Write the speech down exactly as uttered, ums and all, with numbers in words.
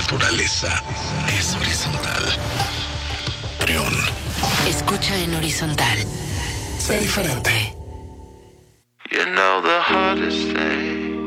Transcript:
naturaleza es horizontal. Trión. Escucha en horizontal. Sé diferente. You know the hardest thing